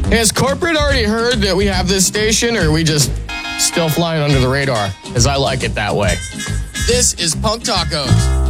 Has corporate already heard that we have this station, or are we just still flying under the radar? As I like it that way. This is Punk Tacos.